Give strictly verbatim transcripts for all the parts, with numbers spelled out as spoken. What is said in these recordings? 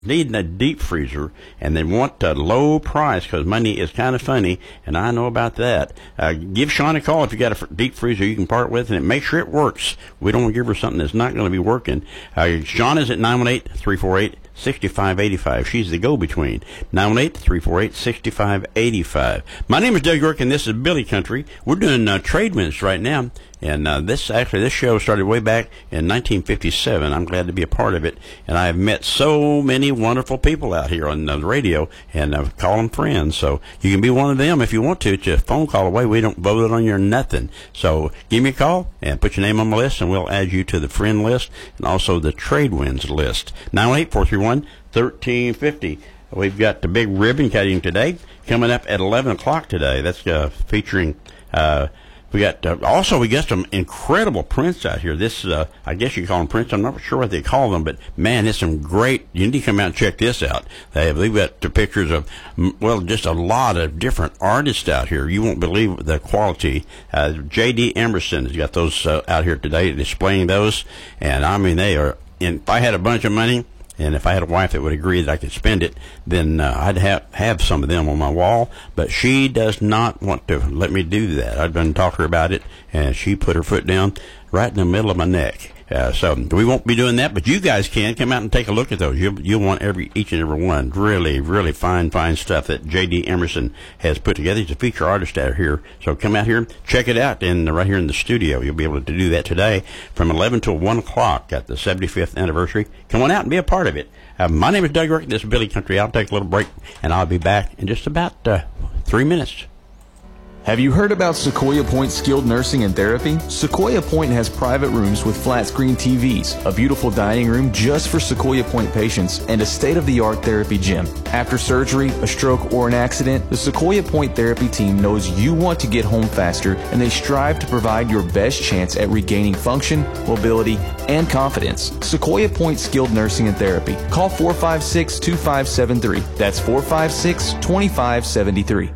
needing a deep freezer and they want a low price because money is kind of funny, and I know about that. Uh, give Sean a call if you got a deep freezer you can part with, and make sure it works. We don't want to give her something that's not going to be working. Uh, Sean is at nine one eight, three four eight, six five eight five. She's the go-between. nine one eight, three four eight, six five eight five. My name is Doug York, and this is Billy Country. We're doing uh, trade winds right now. And uh, this actually, this show started way back in nineteen fifty-seven. I'm glad to be a part of it. And I have met so many wonderful people out here on the radio, and I call them friends. So you can be one of them if you want to. It's a phone call away. We don't vote on you or nothing. So give me a call and put your name on the list, and we'll add you to the friend list and also the trade winds list. nine one eight, four three one, one three five zero. We've got the big ribbon cutting today coming up at eleven o'clock today. That's uh, featuring... Uh, We got uh, also we got some incredible prints out here. This uh, I guess you call them prints. I'm not sure what they call them, but man, it's some great. You need to come out and check this out. They have, they've got the pictures of well, just a lot of different artists out here. You won't believe the quality. Uh, J D Emerson has got those uh, out here today displaying those, and I mean they are. And if I had a bunch of money, and if I had a wife that would agree that I could spend it, then uh, I'd have, have some of them on my wall. But she does not want to let me do that. I've been talking to her about it, and she put her foot down right in the middle of my neck. Uh, so we won't be doing that, but you guys can come out and take a look at those. You'll, you'll want every each and every one. Really, really fine, fine stuff that J D Emerson has put together. He's a feature artist out here. So come out here, check it out, and right here in the studio. You'll be able to do that today from eleven till one o'clock at the seventy-fifth anniversary. Come on out and be a part of it. Uh, my name is Doug York. This is Billy Country. I'll take a little break, and I'll be back in just about uh, three minutes. Have you heard about Sequoia Point Skilled Nursing and Therapy? Sequoia Point has private rooms with flat-screen T Vs, a beautiful dining room just for Sequoia Point patients, and a state-of-the-art therapy gym. After surgery, a stroke, or an accident, the Sequoia Point Therapy team knows you want to get home faster, and they strive to provide your best chance at regaining function, mobility, and confidence. Sequoia Point Skilled Nursing and Therapy. Call four five six, two five seven three. That's four five six, two five seven three.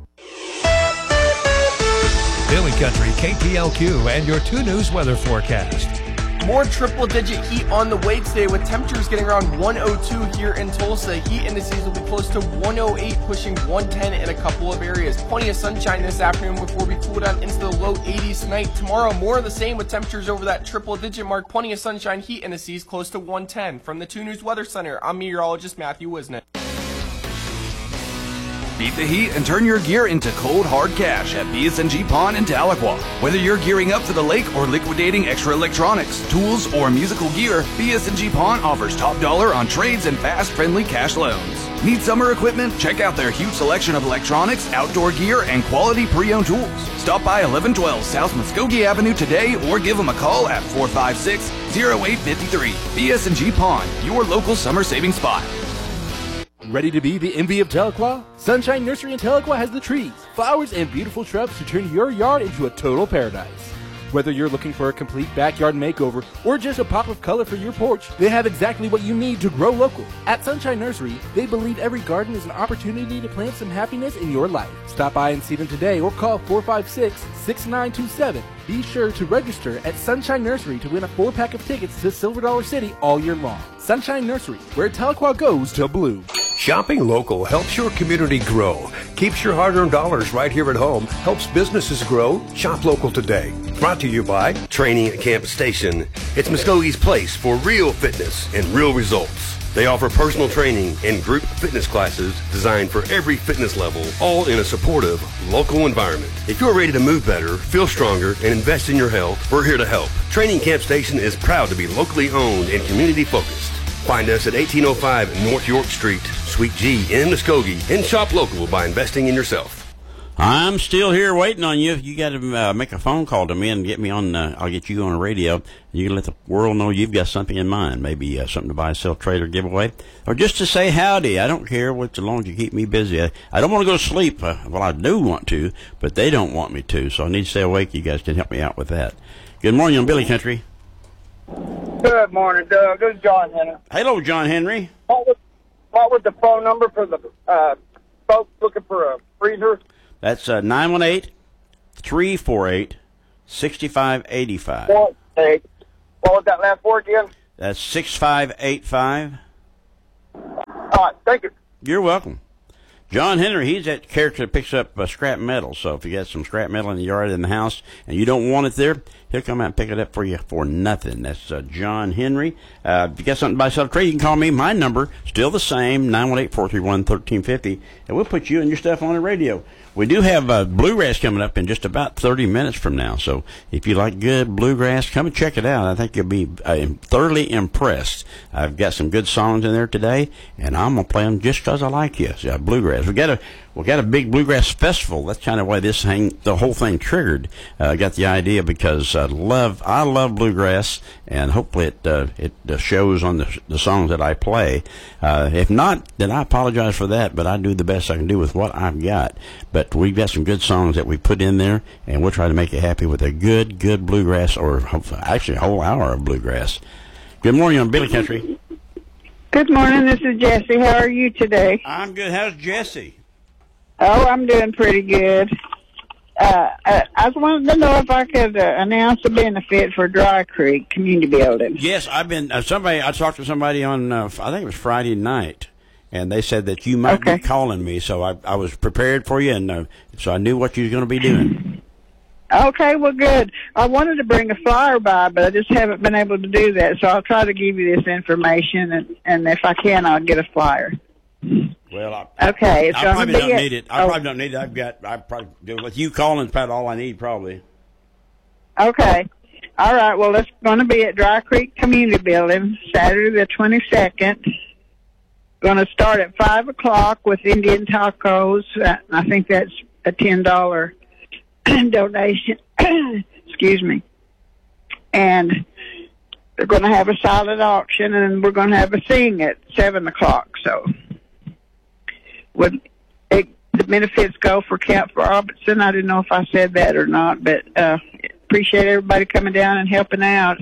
Billy Country, K P L Q, and your two News weather forecast. More triple-digit heat on the way today, with temperatures getting around one oh two here in Tulsa. Heat indices will be close to one oh eight, pushing one ten in a couple of areas. Plenty of sunshine this afternoon before we cool down into the low eighties tonight. Tomorrow, more of the same with temperatures over that triple-digit mark. Plenty of sunshine, heat indices close to one ten. From the two News Weather Center, I'm meteorologist Matthew Wisnick. Beat the heat and turn your gear into cold, hard cash at B S N G Pawn in Tahlequah. Whether you're gearing up for the lake or liquidating extra electronics, tools, or musical gear, B S N G Pawn offers top dollar on trades and fast, friendly cash loans. Need summer equipment? Check out their huge selection of electronics, outdoor gear, and quality pre-owned tools. Stop by eleven twelve South Muskogee Avenue today or give them a call at four five six, oh eight five three. B S N G Pawn, your local summer saving spot. Ready to be the envy of Tahlequah? Sunshine Nursery in Tahlequah has the trees, flowers, and beautiful shrubs to turn your yard into a total paradise. Whether you're looking for a complete backyard makeover or just a pop of color for your porch, they have exactly what you need to grow local. At Sunshine Nursery, they believe every garden is an opportunity to plant some happiness in your life. Stop by and see them today or call four five six, six nine two seven. Be sure to register at Sunshine Nursery to win a four-pack of tickets to Silver Dollar City all year long. Sunshine Nursery, where Tahlequah goes to blue. Shopping local helps your community grow, keeps your hard-earned dollars right here at home, helps businesses grow. Shop local today. Brought to you by Training at Campus Station. It's Muskogee's place for real fitness and real results. They offer personal training and group fitness classes designed for every fitness level, all in a supportive, local environment. If you're ready to move better, feel stronger, and invest in your health, we're here to help. Training Camp Station is proud to be locally owned and community-focused. Find us at eighteen oh five North York Street, Suite G in Muskogee, and shop local by investing in yourself. I'm still here waiting on you. You got to uh, make a phone call to me and get me on. Uh, I'll get you on the radio. You can let the world know you've got something in mind. Maybe uh, something to buy, sell, trade, or give away, or just to say howdy. I don't care what, as long as you keep me busy. I, I don't want to go to sleep. Uh, well, I do want to, but they don't want me to. So I need to stay awake. You guys can help me out with that. Good morning on Billy Country. Good morning, Doug. This is John Henry. Hello, John Henry. What was, what was the phone number for the uh, folks looking for a freezer? That's uh, nine one eight, three four eight, six five eight five. What was that last word again? That's six five eight five. All right, thank you. You're welcome. John Henry, he's that character that picks up uh, scrap metal. So if you got some scrap metal in the yard in the house and you don't want it there, he'll come out and pick it up for you for nothing. That's uh, John Henry. Uh, if you got something to buy, sell, trade, you can call me. My number, still the same, nine one eight, four three one, one three five zero, and we'll put you and your stuff on the radio. We do have uh, bluegrass coming up in just about thirty minutes from now. So if you like good bluegrass, come and check it out. I think you'll be uh, thoroughly impressed. I've got some good songs in there today, and I'm going to play them just because I like you. So, uh, bluegrass. We got a we got a big bluegrass festival. That's kind of why this thing, the whole thing triggered. I uh, got the idea because I love I love bluegrass, and hopefully it uh, it uh, shows on the the songs that I play. Uh, if not, then I apologize for that, but I do the best I can do with what I've got. But we've got some good songs that we put in there, and we'll try to make you happy with a good, good bluegrass, or actually a whole hour of bluegrass. Good morning on Billy Country. Good morning, this is Jessie. How are you today? I'm good. How's Jessie? Oh, I'm doing pretty good. Uh, I, I was wanting to know if I could uh, announce a benefit for Dry Creek Community Building. Yes, I've been, uh, somebody, I talked to somebody on, uh, I think it was Friday night, and they said that you might okay. be calling me, so I, I was prepared for you, and uh, so I knew what you was going to be doing. Okay, well, good. I wanted to bring a flyer by, but I just haven't been able to do that, so I'll try to give you this information, and, and if I can, I'll get a flyer. Well, I, okay, it's I probably don't a, need it. I oh. probably don't need it. I've got, I probably, with you calling, about all I need, probably. Okay. All right, well, it's going to be at Dry Creek Community Building, Saturday the twenty-second. Going to start at five o'clock with Indian tacos. Uh, I think that's a ten dollars donation. Excuse me. And they're going to have a silent auction, and we're going to have a sing at seven o'clock. So would it, the benefits go for Camp Robertson? I didn't know if I said that or not, but uh, appreciate everybody coming down and helping out.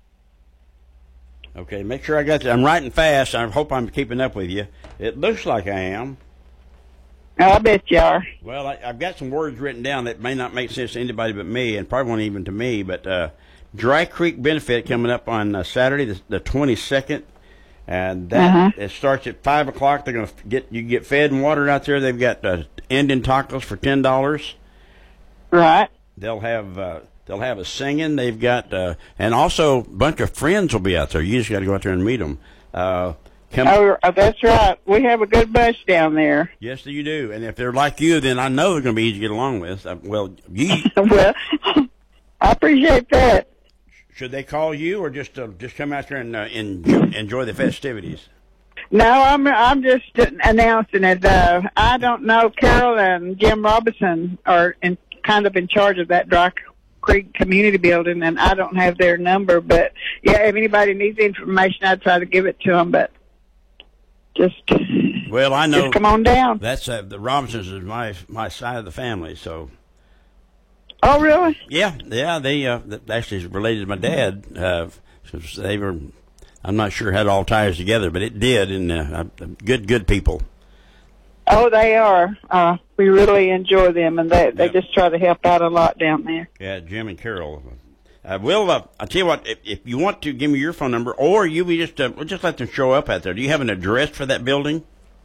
Okay, make sure I got that. I'm writing fast. I hope I'm keeping up with you. It looks like I am. Oh, I bet you are. Well, I, I've got some words written down that may not make sense to anybody but me, and probably won't even to me, but uh, Dry Creek benefit coming up on uh, Saturday, the, the twenty-second, and that uh-huh. it starts at five o'clock. They're going to get you can get fed and watered out there. They've got uh, Indian tacos for ten dollars. Right. They'll have uh, they'll have a singing. They've got uh, and also a bunch of friends will be out there. You just got to go out there and meet them. Uh, come oh, that's right. We have a good bunch down there. Yes, you do. And if they're like you, then I know they're going to be easy to get along with. Uh, well, you. well, I appreciate that. Should they call you, or just uh, just come out there and uh, enjoy, enjoy the festivities? No, I'm I'm just announcing it. Uh, I don't know. Carol and Jim Robinson are in, kind of in charge of that Dry Creek Community Building, and I don't have their number. But yeah, if anybody needs information, I'd try to give it to them. But just well, I know. Just come on down. That's uh, the Robinsons is my my side of the family, so. Oh, really? Yeah, yeah. They uh, actually related to my dad. Uh, they were. I'm not sure how it all ties together, but it did, and uh, good, good people. Oh, they are. Uh, we really enjoy them, and they they yep. just try to help out a lot down there. Yeah, Jim and Carol. Uh, Will, uh, I'll tell you what. If, if you want to give me your phone number, or you we just uh, we'll just let them show up out there. Do you have an address for that building?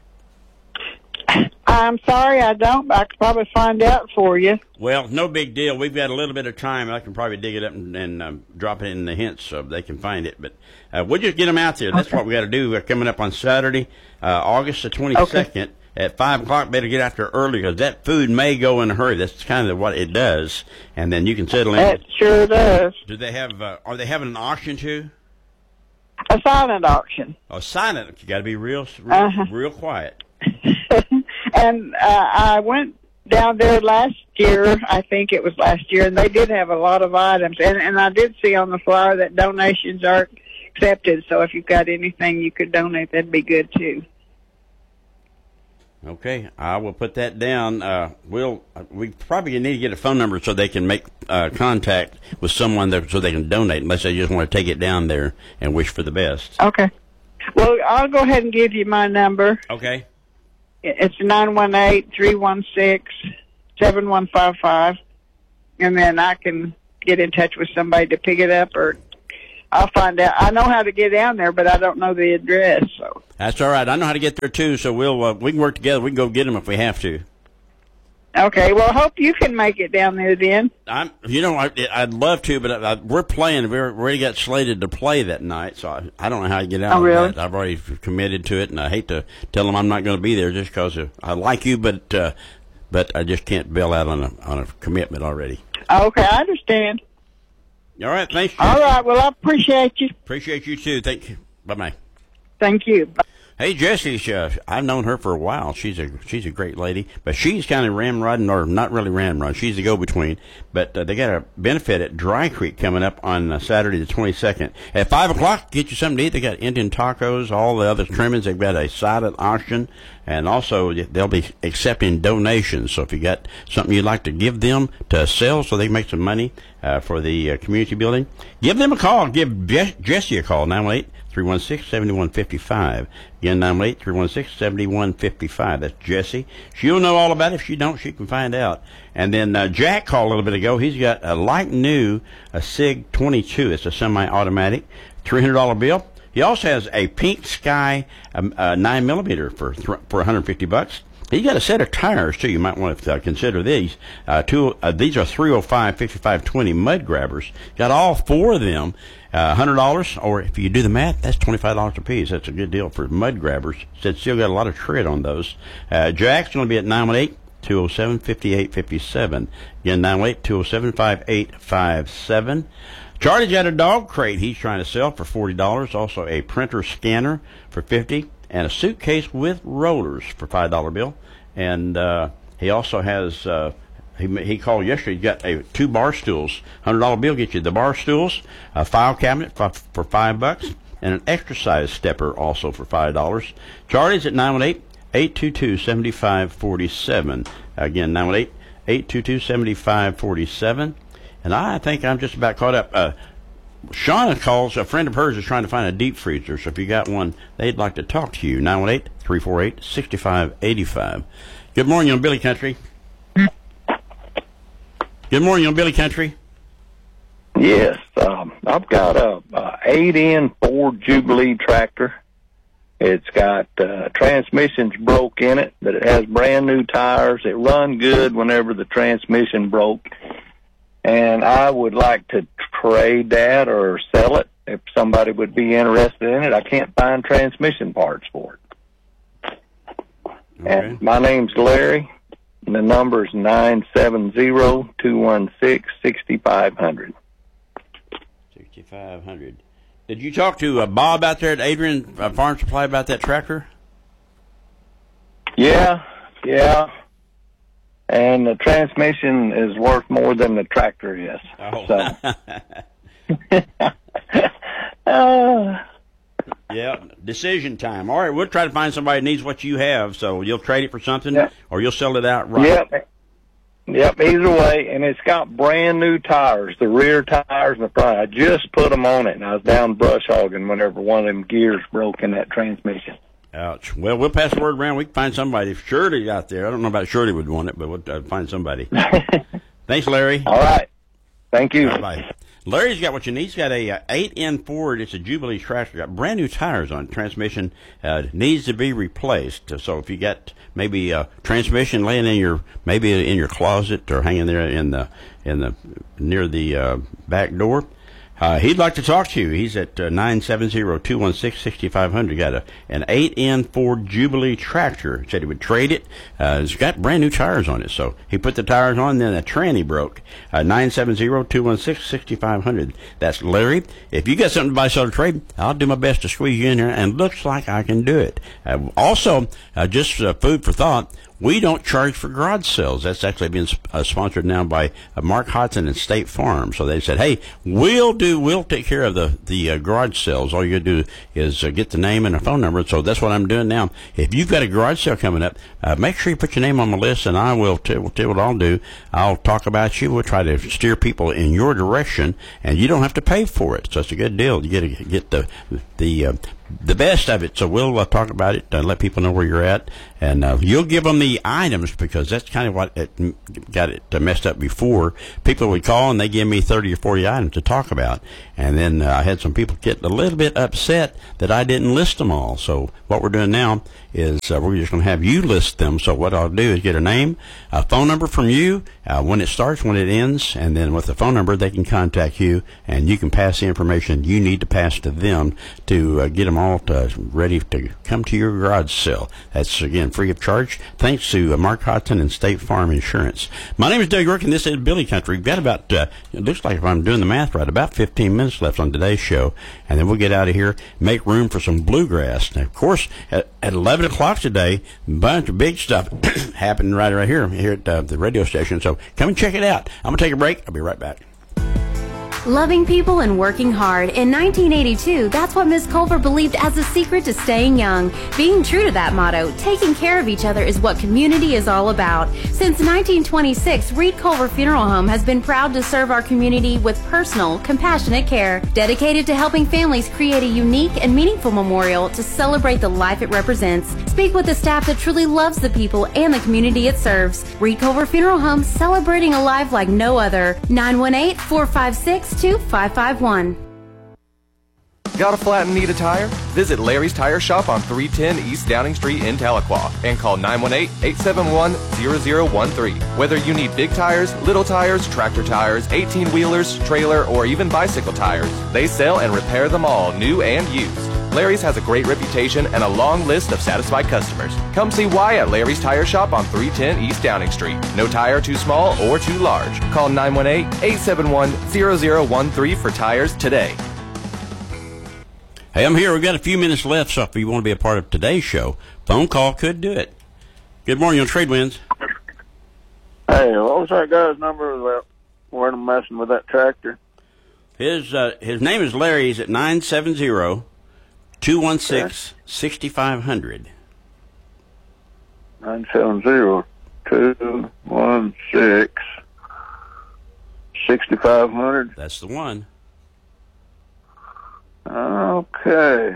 I'm sorry, I don't, but I could probably find out for you. Well, no big deal. We've got a little bit of time. I can probably dig it up and, and um, drop it in the hints so they can find it. But uh, we'll just get them out there. That's okay. What we got to do. We're coming up on Saturday, uh, August the twenty-second okay. at five o'clock. Better get out there early because that food may go in a hurry. That's kind of what it does. And then you can settle in. It sure does. Do they have? Uh, are they having an auction too? A silent auction. Oh, silent. You got to be real, real, uh-huh. real quiet. And uh, I went down there last year, I think it was last year, and they did have a lot of items. And, and I did see on the flyer that donations are accepted, so if you've got anything you could donate, that'd be good, too. Okay, I will put that down. Uh, we'll we probably need to get a phone number so they can make uh, contact with someone there so they can donate, unless they just want to take it down there and wish for the best. Okay. Well, I'll go ahead and give you my number. Okay. It's nine one eight, three one six, seven one five five, and then I can get in touch with somebody to pick it up or I'll find out. I know how to get down there, but I don't know the address. So That's all right. I know how to get there too, so we'll uh, we can work together. We can go get them if we have to. okay, well, I hope you can make it down there then. I'm, you know, I, I'd love to, but I, I, we're playing. We're, we already got slated to play that night, so I, I don't know how to get out Oh, of really? that. I've already committed to it, and I hate to tell them I'm not going to be there just because I like you, but uh, but I just can't bail out on a on a commitment already. Okay, I understand. All right, thanks. All Jesse. right, well, I appreciate you. Appreciate you too. Thank you. Bye bye. Thank you. Bye. Hey, Jessie, uh, I've known her for a while. She's a she's a great lady, but she's kind of ramrodding, or not really ramrod. She's the go-between. But uh, they got a benefit at Dry Creek coming up on uh, Saturday the twenty-second. At five o'clock, get you something to eat. They got Indian tacos, all the other trimmings. They've got a silent auction, and also they'll be accepting donations. So if you got something you'd like to give them to sell so they can make some money uh, for the uh, community building, give them a call. Give Je- Jessie a call, nine one eight, three one six, seven one five five. Again, nine one eight, three one six, seven one five five. That's Jessie. She'll know all about it. If she don't, she can find out. And then uh, Jack called a little bit ago. He's got a like new a SIG twenty-two. It's a semi-automatic, three hundred dollar bill. He also has a Pink Sky um, uh, nine millimeter for th- for one hundred fifty bucks. He got a set of tires too. You might want to uh, consider these. Uh, two, uh, these are three oh five, fifty-five twenty mud grabbers. Got all four of them. Uh, one hundred dollars, or if you do the math, that's twenty-five dollars a piece. That's a good deal for mud grabbers. Said still got a lot of tread on those. Uh, Jack's going to be at nine one eight, two oh seven, five eight five seven. Again, nine one eight, two oh seven, five eight five seven. Charlie's got a dog crate he's trying to sell for forty dollars. Also a printer scanner for fifty dollars. And a suitcase with rollers for five dollar bill. And uh, he also has... Uh, He, he called yesterday. He got a, two bar stools. one hundred dollar bill gets you the bar stools, a file cabinet for, for five bucks, and an exercise stepper also for five dollars. Charlie's at nine one eight, eight two two, seven five four seven. Again, nine one eight, eight two two, seven five four seven. And I think I'm just about caught up. Uh, Shauna calls. A friend of hers is trying to find a deep freezer. So if you got one, they'd like to talk to you. nine one eight, three four eight, six five eight five. Good morning on Billy Country. Good morning on Billy Country. Yes, um, I've got a, a eight in Ford Jubilee tractor. It's got uh, transmissions broke in it, but it has brand new tires. It run good whenever the transmission broke. And I would like to trade that or sell it if somebody would be interested in it. I can't find transmission parts for it. Okay. And my name's Larry. And the number is nine seven zero, two one six, six five zero zero. sixty-five hundred. Did you talk to uh, Bob out there at Adrian uh, Farm Supply about that tractor? Yeah, yeah. And the transmission is worth more than the tractor is. Oh. So. uh, Yeah, decision time. All right, we'll try to find somebody that needs what you have, so you'll trade it for something, Yep. or you'll sell it outright. Yep. Yep, either way, and it's got brand new tires, the rear tires and the front. I just put them on it, and I was down brush hogging whenever one of them gears broke in that transmission. Ouch. Well, we'll pass the word around. We can find somebody. If Shirley out there, I don't know about Shirley would want it, but we'll uh, find somebody. Thanks, Larry. All right. Thank you. Bye. Larry's got what you need. He's got a uh, eight in Ford. It's a Jubilee tractor. Got brand new tires on it. Transmission uh, needs to be replaced. So if you got maybe a transmission laying in your maybe in your closet or hanging there in the in the near the uh, back door, uh, he'd like to talk to you. He's at uh, nine seven zero, two one six, six five zero zero. Got a an eight in Ford Jubilee tractor. He said he would trade it. Uh, it's got brand new tires on it. So he put the tires on, then a tranny broke. Uh, nine seven zero, two one six, six five zero zero. That's Larry. If you got something to buy, sell, or trade, I'll do my best to squeeze you in here, and looks like I can do it. Uh, also, uh, just uh, food for thought, we don't charge for garage sales. That's actually been uh, sponsored now by uh, Mark Hodson and State Farm. So they said, hey, we'll do, we'll take care of the, the uh, garage sales. All you got to do is uh, get the name and a phone number. So that's what I'm doing now. If you've got a garage sale coming up, uh, make sure you put your name on the list, and I will t- will tell you what I'll do. I'll talk about you. We'll try to steer people in your direction, and you don't have to pay for it. So it's a good deal. You get to get the, the, uh, the best of it. So we'll uh, talk about it, uh, let people know where you're at, and uh, you'll give them the items, because that's kind of what it got it uh, messed up before. People would call and they give me thirty or forty items to talk about, and then uh, I had some people get a little bit upset that I didn't list them all. So what we're doing now is uh, we're just going to have you list them. So what I'll do is get a name, a phone number from you, uh, when it starts, when it ends, and then with the phone number they can contact you, and you can pass the information you need to pass to them to uh, get them all to, ready to come to your garage sale. That's, again, free of charge, thanks to uh, Mark Hodson and State Farm Insurance. My name is Doug Rourke, and this is Billy Country. We've got about, uh, it looks like if I'm doing the math right, about fifteen minutes left on today's show, and then we'll get out of here, make room for some bluegrass. Now, of course, at, at eleven o'clock today, a bunch of big stuff happening right right here, here at uh, the radio station, so come and check it out. I'm going to take a break. I'll be right back. Loving people and working hard. In nineteen eighty-two, that's what Miss Culver believed as the secret to staying young. Being true to that motto, taking care of each other is what community is all about. Since nineteen twenty-six, Reed Culver Funeral Home has been proud to serve our community with personal, compassionate care, dedicated to helping families create a unique and meaningful memorial to celebrate the life it represents. Speak with the staff that truly loves the people and the community it serves. Reed Culver Funeral Home, celebrating a life like no other. nine one eight, four five six, two five five one. Got a flat and need a tire? Visit Larry's Tire Shop on three ten East Downing Street in Tahlequah and call nine one eight, eight seven one, zero zero one three. Whether you need big tires, little tires, tractor tires, eighteen-wheelers, trailer, or even bicycle tires, they sell and repair them all, new and used. Larry's has a great reputation and a long list of satisfied customers. Come see why at Larry's Tire Shop on three ten East Downing Street. No tire too small or too large. Call nine one eight, eight seven one, zero zero one three for tires today. Hey, I'm here. We've got a few minutes left, so if you want to be a part of today's show, phone call could do it. Good morning on Trade Winds. Hey, what was that guy's number about when I'm messing with that tractor? His uh, his name is Larry. He's at nine seven zero, two one six, six five zero zero. nine seven zero, two one six, six five zero zero. That's the one. Okay.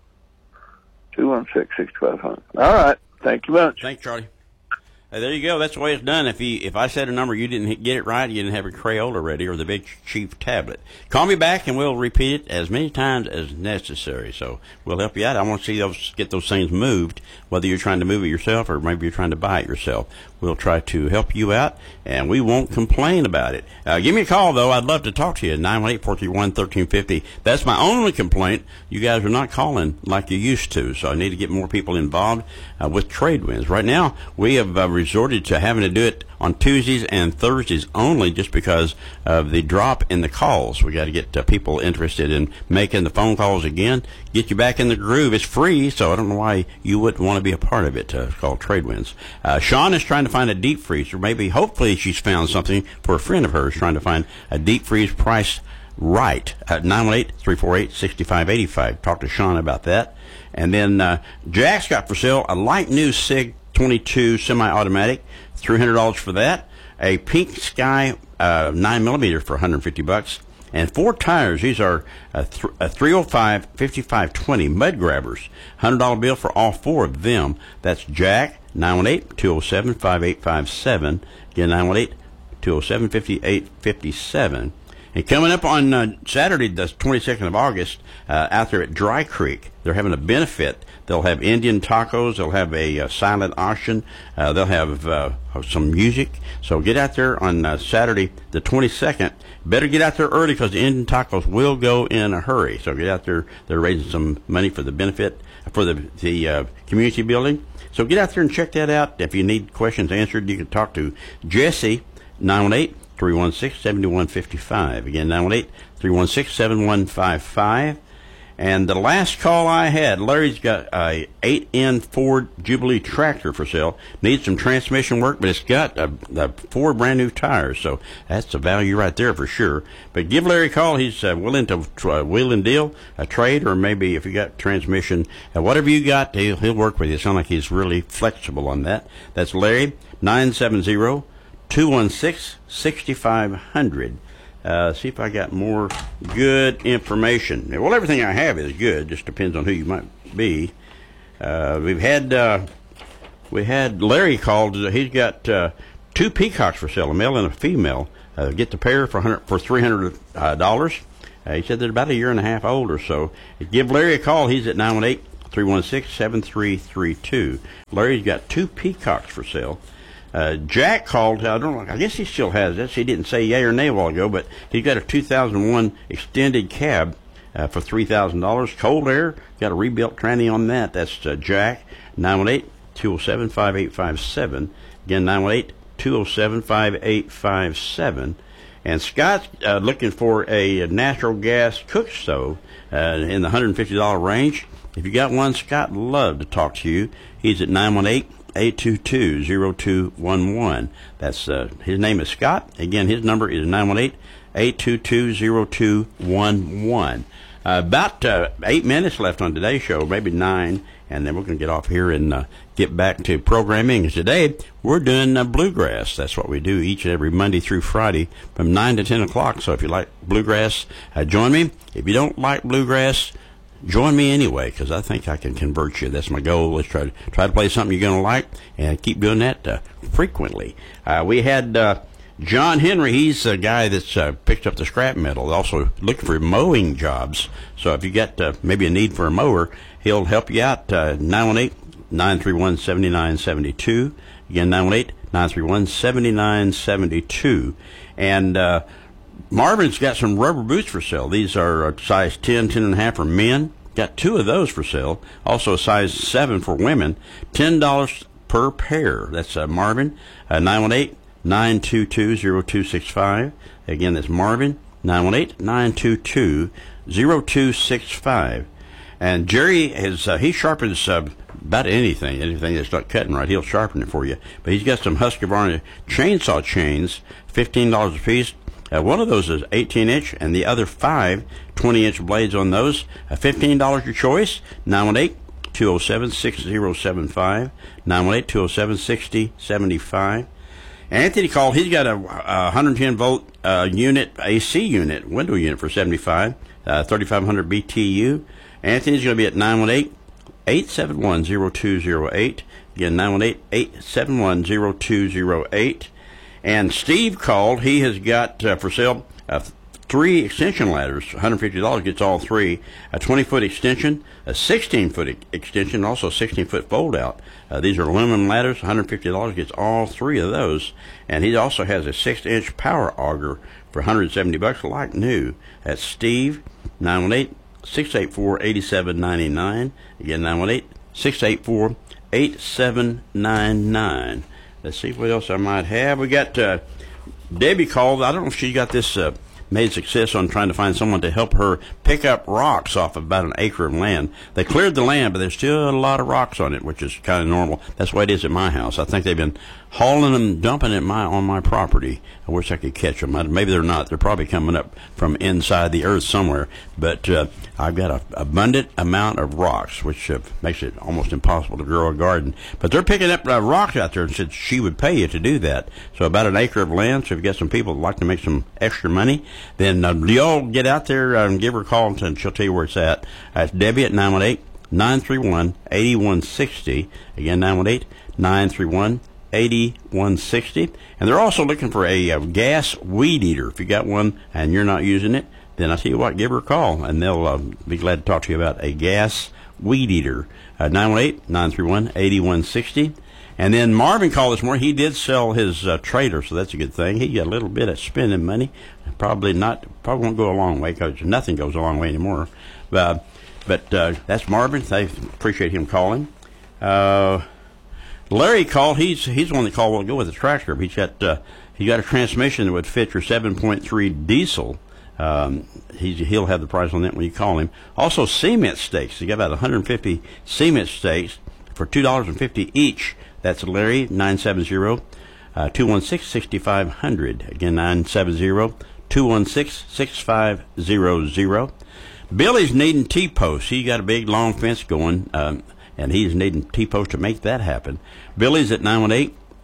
two one six, six five zero zero. All right. Thank you much. Thanks, Charlie. Hey, there you go. That's the way it's done. If he, if I said a number, you didn't get it right, you didn't have a Crayola ready or the Big Chief tablet. Call me back, and we'll repeat it as many times as necessary. So we'll help you out. I want to see those, get those things moved, whether you're trying to move it yourself or maybe you're trying to buy it yourself. We'll try to help you out, and we won't complain about it. Uh, give me a call, though. I'd love to talk to you. nine one eight, four three one, one three five zero. That's my only complaint. You guys are not calling like you used to, so I need to get more people involved uh, with Trade Winds. Right now, we have uh, resorted to having to do it on Tuesdays and Thursdays only just because of the drop in the calls. We got to get uh, people interested in making the phone calls again, get you back in the groove. It's free, so I don't know why you wouldn't want to be a part of it. Uh, it's called Trade Winds. Uh, Sean is trying to find a deep freezer. Maybe, hopefully, she's found something for a friend of hers trying to find a deep freeze price right at nine one eight, three four eight, six five eight five. Talk to Sean about that. And then uh, Jack's got for sale a light new SIG twenty-two semi-automatic, three hundred dollars for that. A Pink Sky uh, nine millimeter for one hundred fifty bucks. And four tires. These are a, th- a three oh five, fifty-five twenty mud grabbers. one hundred dollars bill for all four of them. That's Jack, nine one eight, two oh seven, five eight five seven. Again, nine one eight, two oh seven, five eight five seven. And coming up on uh, Saturday, the twenty-second of August, uh, out there at Dry Creek, they're having a benefit. They'll have Indian tacos. They'll have a, a silent auction. Uh, they'll have uh, some music. So get out there on uh, Saturday, the twenty-second. Better get out there early because the Indian tacos will go in a hurry. So get out there. They're raising some money for the benefit, for the, the uh, community building. So get out there and check that out. If you need questions answered, you can talk to Jesse, nine one eight, three one six, seven one five five. Again, nine one eight, three one six, seven one five five. And the last call I had, Larry's got a eight N Ford Jubilee tractor for sale. Needs some transmission work, but it's got a, a four brand new tires, so that's a value right there for sure. But give Larry a call. He's uh, willing to uh, wheel and deal, a trade, or maybe if you got transmission, uh, whatever you got, he'll, he'll work with you. It sounds like he's really flexible on that. That's Larry, nine seven zero, two one six, six five zero zero. Uh, see if I got more good information. Well, everything I have is good. Just depends on who you might be. Uh, we've had uh, we had Larry called. He's got uh, two peacocks for sale, a male and a female. Uh, get the pair for hundred for three hundred uh, dollars. Uh, he said they're about a year and a half old or so. Give Larry a call. He's at nine one eight, three one six, seven three three two. Larry's got two peacocks for sale. Uh, Jack called. I don't know. I guess he still has this. He didn't say yay or nay a while ago, but he's got a two thousand one extended cab uh, for three thousand dollars. Cold air. Got a rebuilt tranny on that. That's uh, Jack. nine one eight, two oh seven, five eight five seven. Again, nine one eight, two oh seven, five eight five seven. And Scott's uh, looking for a natural gas cook stove uh, in the one hundred fifty dollars range. If you got one, Scott would love to talk to you. He's at nine one eight, eight two two, zero two one one. That's uh, his name is Scott. Again, his number is nine one eight, eight two two, zero two one one. Uh, about uh, eight minutes left on today's show, maybe nine, and then we're going to get off here and uh, get back to programming. Today, we're doing uh, bluegrass. That's what we do each and every Monday through Friday from nine to ten o'clock. So if you like bluegrass, uh, join me. If you don't like bluegrass, join me anyway, because I think I can convert you. That's my goal, is try to, try to play something you're going to like and keep doing that uh, frequently. Uh, we had... Uh, John Henry, he's a guy that's uh, picked up the scrap metal, also looking for mowing jobs. So if you got uh, maybe a need for a mower, he'll help you out. uh, nine one eight, nine three one, seven nine seven two. Again, nine one eight, nine three one, seven nine seven two. And uh, Marvin's got some rubber boots for sale. These are uh, size ten, ten and a half for men. Got two of those for sale. Also a size seven for women. ten dollars per pair. That's uh, Marvin. uh, nine one eight, nine two two, zero two six five. Again, that's Marvin, nine one eight, nine two two, zero two six five. And Jerry, has uh, he sharpens uh, about anything, anything that's not cutting right, he'll sharpen it for you. But he's got some Husqvarna chainsaw chains, fifteen dollars a piece. Uh, one of those is eighteen inch, and the other five, twenty inch blades on those. Uh, fifteen dollars your choice. nine one eight, two oh seven, six oh seven five. nine one eight, two oh seven, six oh seven five. Anthony called. He's got a, a one hundred ten volt uh, unit, A C unit, window unit for seventy-five, uh, thirty-five hundred B T U. Anthony's going to be at nine one eight, eight seven one, zero two zero eight. Again, nine one eight, eight seven one, zero two zero eight. And Steve called. He has got uh, for sale uh, three extension ladders. one hundred fifty dollars gets all three. A twenty foot extension, a sixteen foot e- extension, and also a sixteen foot fold out. Uh, these are aluminum ladders. one hundred fifty dollars gets all three of those. And he also has a six inch power auger for one hundred seventy bucks, like new. That's Steve, nine one eight, six eight four, eight seven nine nine. Again, nine one eight, six eight four, eight seven nine nine. Let's see what else I might have. We got uh, Debbie called. I don't know if she got this uh, made success on trying to find someone to help her pick up rocks off of about an acre of land. They cleared the land, but there's still a lot of rocks on it, which is kind of normal. That's the way it is at my house. I think they've been hauling them, dumping it my, on my property. I wish I could catch them. Maybe they're not. They're probably coming up from inside the earth somewhere. But uh, I've got an abundant amount of rocks, which uh, makes it almost impossible to grow a garden. But they're picking up uh, rocks out there and said she would pay you to do that. So about an acre of land. So if you've got some people that like to make some extra money, then uh, y'all get out there and give her a call, and she'll tell you where it's at. That's Debbie at nine one eight, nine three one, eight one six zero. Again, nine one eight, nine three one, eight one six zero. And they're also looking for a, a gas weed eater. If you got one and you're not using it, then I tell you what, give her a call, and they'll uh, be glad to talk to you about a gas weed eater. Uh, nine one eight, nine three one, eight one six zero. And then Marvin called this morning. He did sell his uh, trailer, so that's a good thing. He got a little bit of spending money. Probably not. Probably won't go a long way, because nothing goes a long way anymore. Uh, but uh, that's Marvin. I appreciate him calling. Uh, Larry called. He's he's the one that called. We'll go with the tractor. He's got uh, he got a transmission that would fit your seven point three diesel. Um, he's, he'll have the price on that when you call him. Also, cement stakes. You got about one hundred fifty cement stakes for two dollars and fifty cents each. That's Larry, nine seven zero, two one six, six five zero zero. Again, nine seven zero, two one six, six five zero zero. Billy's needing T-posts. He got a big, long fence going, um, and he's needing T-posts to make that happen. Billy's at nine one eight,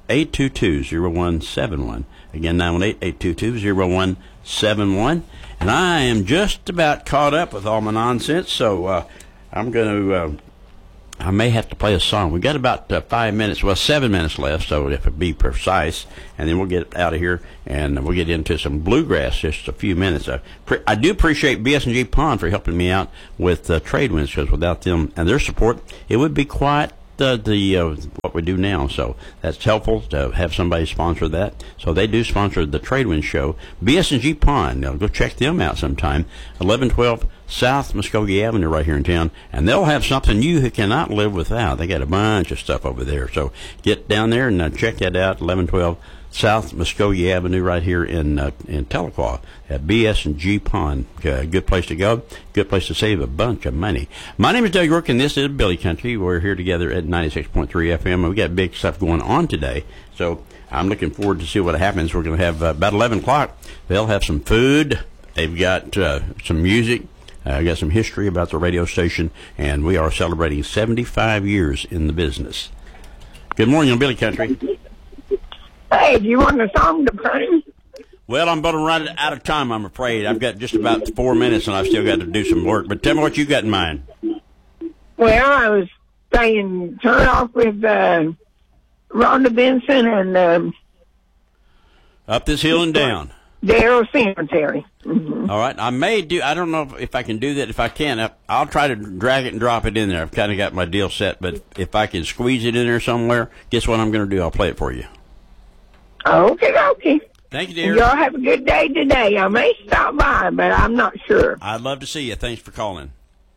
eight two two, zero one seven one. Again, nine one eight, eight two two, zero one seven one. And I am just about caught up with all my nonsense, so uh, I'm going to, uh, I may have to play a song. We've got about uh, five minutes, well, seven minutes left, so if it be precise, and then we'll get out of here, and we'll get into some bluegrass just a few minutes. I, pre- I do appreciate B S and G Pond for helping me out with uh, trade winds, because without them and their support, it would be quite the, the uh, what we do now. So that's helpful to have somebody sponsor that. So they do sponsor the Trade Wind Show. B S and G Pond, now go check them out sometime. eleven twelve South Muskogee Avenue right here in town, and they'll have something you cannot live without. They got a bunch of stuff over there. So get down there and uh, check that out. eleven twelve South Muskogee Avenue right here in uh, in Tahlequah at B S and G Pond. Uh, good place to go. Good place to save a bunch of money. My name is Doug Rourke, and this is Billy Country. We're here together at ninety-six point three F M. We got big stuff going on today, so I'm looking forward to see what happens. We're going to have uh, about eleven o'clock. They'll have some food. They've got uh, some music. I uh, got some history about the radio station, and we are celebrating seventy-five years in the business. Good morning on Billy Country. Hey, do you want a song to play? Well, I'm going to run out of time, I'm afraid. I've got just about four minutes, and I've still got to do some work. But tell me what you got in mind. Well, I was saying turn off with uh, Rhonda Benson and... Um, Up This Hill and Down. Darrow Cemetery. Mm-hmm. All right. I may do, I don't know if, if I can do that. If I can, I'll try to drag it and drop it in there. I've kind of got my deal set, but if I can squeeze it in there somewhere, guess what I'm going to do? I'll play it for you. Okay, okay. Thank you, dear. Y'all have a good day today. I may stop by, but I'm not sure. I'd love to see you. Thanks for calling.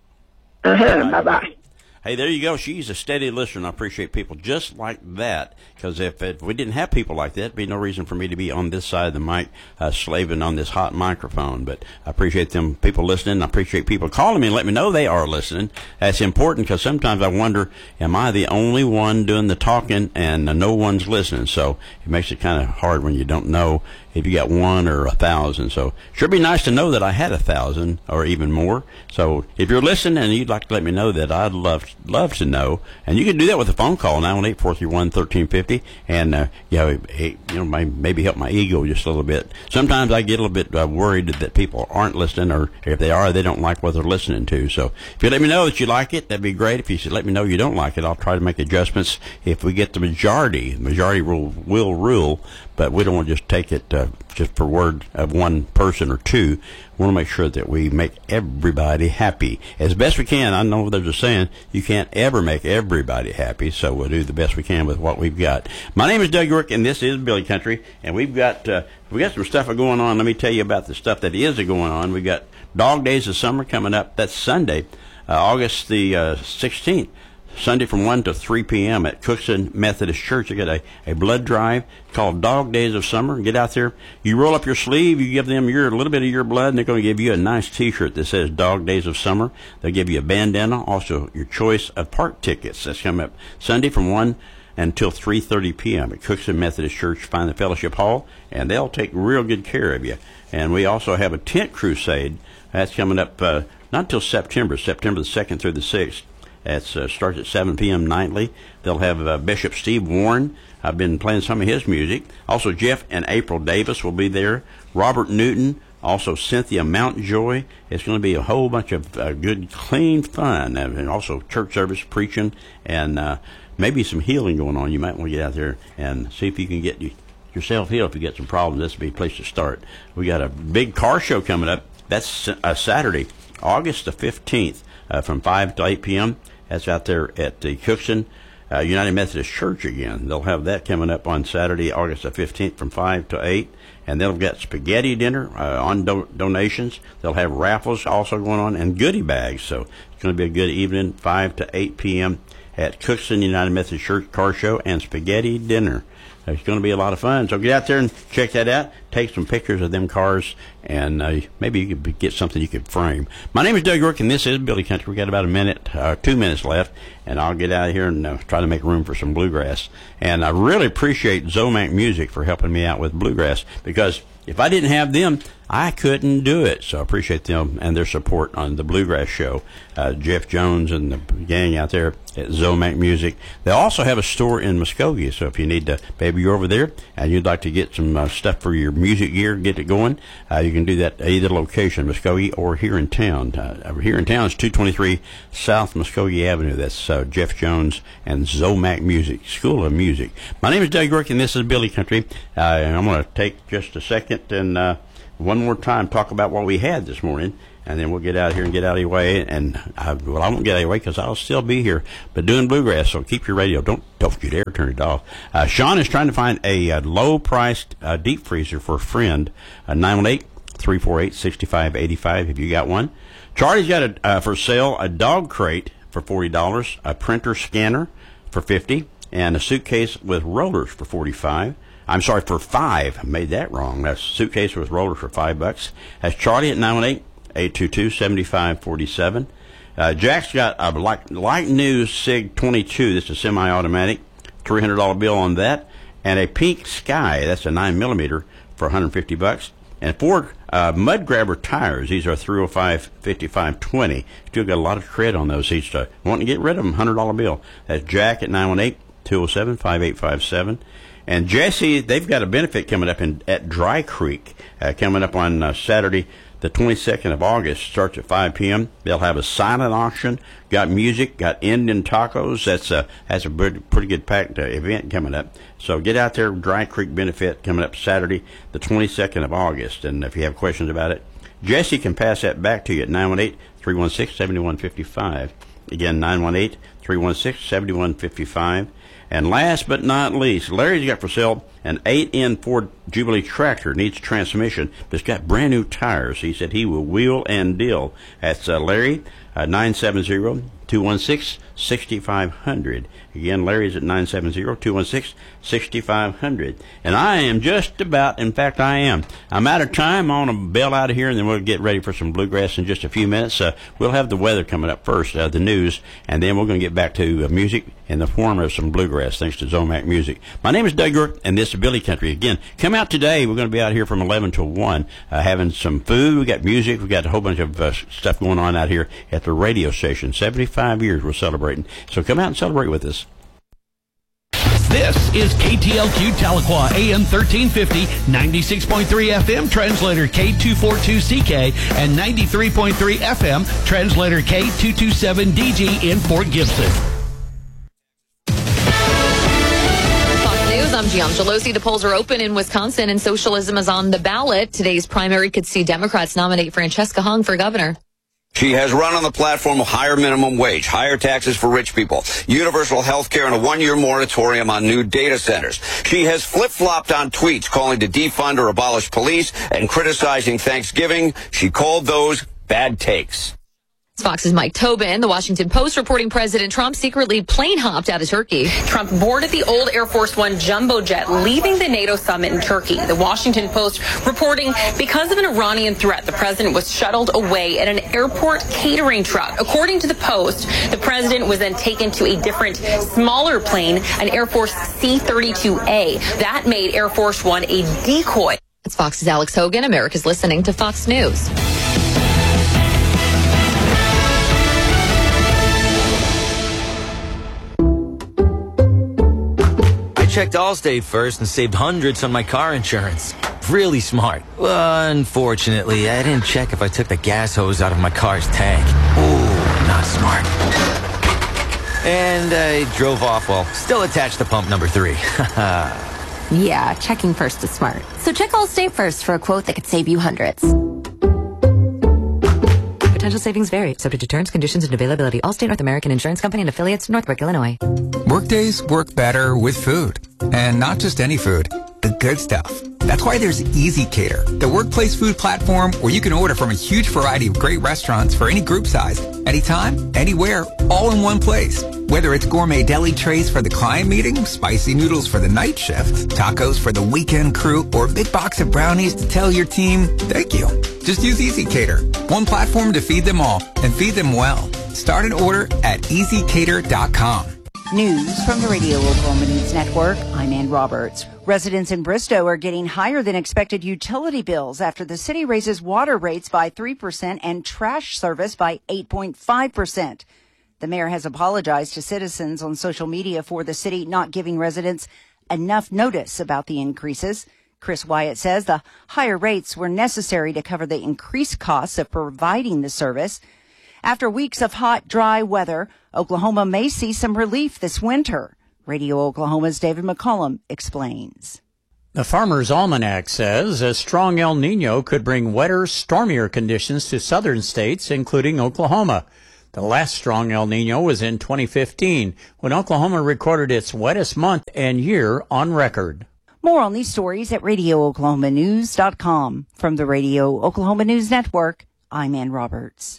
Uh-huh. Bye-bye. Hey, there you go. She's a steady listener, and I appreciate people just like that, because if, if we didn't have people like that, there'd be no reason for me to be on this side of the mic uh, slaving on this hot microphone. But I appreciate them people listening. I appreciate people calling me and let me know they are listening. That's important, because sometimes I wonder, am I the only one doing the talking and uh, no one's listening? So it makes it kind of hard when you don't know if you got one or a thousand. So sure be nice to know that I had a thousand or even more. So if you're listening and you'd like to let me know that, I'd love love to know. And you can do that with a phone call, nine one eight, four three one, one three five zero. And, uh, you know, it, you know, maybe help my ego just a little bit. Sometimes I get a little bit uh, worried that people aren't listening, or if they are, they don't like what they're listening to. So if you let me know that you like it, that'd be great. If you should let me know you don't like it, I'll try to make adjustments. If we get the majority, the majority rule will rule, but we don't want to just take it uh, just for word of one person or two. We want to make sure that we make everybody happy as best we can. I know there's a saying, you can't ever make everybody happy, so we'll do the best we can with what we've got. My name is Doug Rourke, and this is Billy Country, and we've got uh, we got some stuff going on. Let me tell you about the stuff that is going on. We've got Dog Days of Summer coming up. That's Sunday, uh, August the uh, sixteenth. Sunday from one to three p.m. at Cookson Methodist Church. You got a, a blood drive called Dog Days of Summer. Get out there. You roll up your sleeve. You give them your a little bit of your blood, and they're going to give you a nice T-shirt that says Dog Days of Summer. They'll give you a bandana, also your choice of park tickets. That's coming up Sunday from one until three thirty p.m. at Cookson Methodist Church. Find the fellowship hall, and they'll take real good care of you. And we also have a tent crusade. That's coming up uh, not until September, September the second through the sixth. It uh, starts at seven p.m. nightly. They'll have uh, Bishop Steve Warren. I've been playing some of his music. Also, Jeff and April Davis will be there. Robert Newton. Also, Cynthia Mountjoy. It's going to be a whole bunch of uh, good, clean fun. And also church service, preaching, and uh, maybe some healing going on. You might want to get out there and see if you can get you, yourself healed. If you get some problems, this would be a place to start. We got a big car show coming up. That's uh, Saturday, August the fifteenth, uh, from five to eight p.m. That's out there at the Cookson uh, United Methodist Church again. They'll have that coming up on Saturday, August the fifteenth, from five to eight. And they'll get spaghetti dinner uh, on do- donations. They'll have raffles also going on and goodie bags. So it's going to be a good evening, five to eight p.m. at Cookson United Methodist Church car show and spaghetti dinner. It's going to be a lot of fun. So get out there and check that out. Take some pictures of them cars, and uh, maybe you could get something you could frame. My name is Doug Rourke, and this is Billy Country. We got about a minute, uh, two minutes left, and I'll get out of here and uh, try to make room for some bluegrass. And I really appreciate Zomac Music for helping me out with bluegrass, because if I didn't have them, I couldn't do it. So I appreciate them and their support on the Bluegrass Show. Uh, Jeff Jones and the gang out there at Zomac Music. They also have a store in Muskogee, so if you need to, maybe you're over there and you'd like to get some uh, stuff for your music gear, get it going, uh, you can do that at either location, Muskogee or here in town. Uh, here in town is two twenty-three South Muskogee Avenue. That's uh, Jeff Jones and Zomac Music, School of Music. My name is Doug York, and this is Billy Country. Uh, and I'm going to take just a second and uh, one more time talk about what we had this morning. And then we'll get out here and get out of your way. And I, well, I won't get out of your way because I'll still be here, but doing bluegrass. So keep your radio. Don't don't you dare turn it off. Uh, Sean is trying to find a, a low-priced uh, deep freezer for a friend. Uh, nine one eight, three four eight, six five eight five. If you got one. Charlie's got a, uh, for sale a dog crate for forty dollars, a printer scanner for fifty dollars, and a suitcase with rollers for forty-five dollars. I'm sorry, for five. I made that wrong. That's a suitcase with rollers for five bucks. That's Charlie at nine one eight, eight two two, seven five four seven. Uh, Jack's got a light, light new SIG twenty-two. This is a semi-automatic. three hundred dollars bill on that. And a pink Sky. That's a nine millimeter for one hundred fifty bucks. And four uh, mud grabber tires. These are three oh five, fifty-five, twenty. Still got a lot of tread on those. He's uh, wanting to get rid of them. one hundred dollars bill. That's Jack at nine one eight, two oh seven, five eight five seven. And Jesse, they've got a benefit coming up in at Dry Creek, uh, coming up on uh, Saturday, the twenty-second of August. Starts at five p.m. They'll have a silent auction, got music, got Indian tacos. That's a that's a pretty, pretty good packed uh, event coming up. So get out there. Dry Creek benefit coming up Saturday, the twenty-second of August. And if you have questions about it, Jesse can pass that back to you at nine one eight, three one six, seven one five five. Again, nine one eight, three one six, seven one five five. And last but not least, Larry's got for sale an eight N Ford Jubilee tractor. Needs transmission, but it's got brand new tires. He said he will wheel and deal. That's uh, Larry, uh, nine seven zero, two one six, six five zero zero. Again, Larry's at nine seven zero, two one six, six five zero zero. And I am just about, in fact, I am. I'm out of time. I want to bail out of here, and then we'll get ready for some bluegrass in just a few minutes. Uh, we'll have the weather coming up first, uh, the news, and then we're going to get back to uh, music in the form of some bluegrass, thanks to Zomac Music. My name is Doug York, and this is Billy Country. Again, come out today. We're going to be out here from eleven till one, uh, having some food. We got music. We got a whole bunch of uh, stuff going on out here at the radio station. seventy-five years we're celebrating. So come out and celebrate with us. This is K T L Q Tahlequah, A M thirteen fifty, ninety-six point three F M, translator K two forty-two C K, and ninety-three point three F M, translator K two twenty-seven D G in Fort Gibson. I'm Gian Gelosi. The polls are open in Wisconsin, and socialism is on the ballot. Today's primary could see Democrats nominate Francesca Hung for governor. She has run on the platform of higher minimum wage, higher taxes for rich people, universal health care, and a one-year moratorium on new data centers. She has flip-flopped on tweets calling to defund or abolish police and criticizing Thanksgiving. She called those bad takes. It's Fox's Mike Tobin. The Washington Post reporting President Trump secretly plane hopped out of Turkey. Trump boarded the old Air Force One jumbo jet, leaving the NATO summit in Turkey. The Washington Post reporting because of an Iranian threat, the president was shuttled away in an airport catering truck. According to the Post, the president was then taken to a different, smaller plane, an Air Force C thirty-two A. That made Air Force One a decoy. It's Fox's Alex Hogan. America's listening to Fox News. Checked Allstate first and saved hundreds on my car insurance. Really smart. Unfortunately, I didn't check if I took the gas hose out of my car's tank. Ooh, not smart. And I drove off while still attached to pump number three. Yeah, checking first is smart. So check Allstate first for a quote that could save you hundreds. Potential savings vary, subject to terms, conditions, and availability. Allstate North American Insurance Company and affiliates, Northbrook, Illinois. Workdays work better with food. And not just any food, the good stuff. That's why there's Easy Cater, the workplace food platform where you can order from a huge variety of great restaurants for any group size, anytime, anywhere, all in one place. Whether it's gourmet deli trays for the client meeting, spicy noodles for the night shift, tacos for the weekend crew, or a big box of brownies to tell your team, thank you. Just use Easy Cater, one platform to feed them all, and feed them well. Start an order at easy cater dot com. News from the Radio Oklahoma News Network. I'm Ann Roberts. Residents in Bristow are getting higher than expected utility bills after the city raises water rates by three percent and trash service by eight point five percent. The mayor has apologized to citizens on social media for the city not giving residents enough notice about the increases. Chris Wyatt says the higher rates were necessary to cover the increased costs of providing the service. After weeks of hot, dry weather, Oklahoma may see some relief this winter. Radio Oklahoma's David McCollum explains. The Farmer's Almanac says a strong El Nino could bring wetter, stormier conditions to southern states, including Oklahoma. The last strong El Nino was in twenty fifteen, when Oklahoma recorded its wettest month and year on record. More on these stories at radio oklahoma news dot com. From the Radio Oklahoma News Network, I'm Ann Roberts.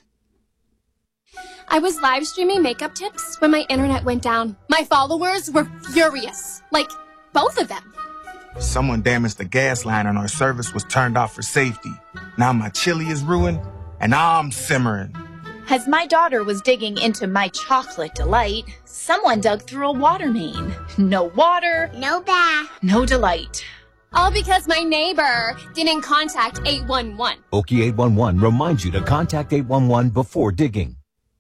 I was live streaming makeup tips when my internet went down. My followers were furious. Like, both of them. Someone damaged the gas line and our service was turned off for safety. Now my chili is ruined and I'm simmering. As my daughter was digging into my chocolate delight, someone dug through a water main. No water. No bath. No delight. All because my neighbor didn't contact eight one one. Okie eight one one reminds you to contact eight one one before digging.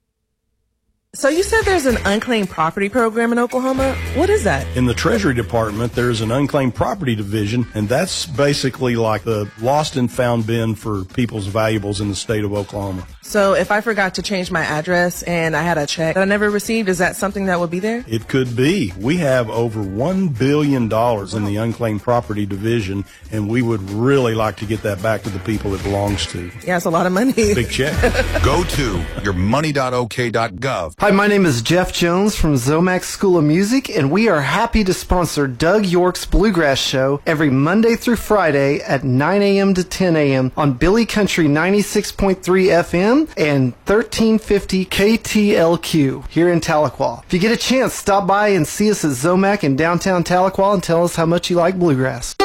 So you said there's an unclaimed property program in Oklahoma? What is that? In the Treasury Department, there's an unclaimed property division, and that's basically like the lost and found bin for people's valuables in the state of Oklahoma. So if I forgot to change my address and I had a check that I never received, is that something that would be there? It could be. We have over one billion dollars in the unclaimed property division, and we would really like to get that back to the people it belongs to. Yeah, it's a lot of money. Big check. Go to your money dot o k dot gov. Hi, my name is Jeff Jones from Zomax School of Music, and we are happy to sponsor Doug York's Bluegrass Show every Monday through Friday at nine a.m. to ten a.m. on Billy Country ninety-six point three F M and thirteen fifty K T L Q here in Tahlequah. If you get a chance, stop by and see us at Zomac in downtown Tahlequah and tell us how much you like bluegrass.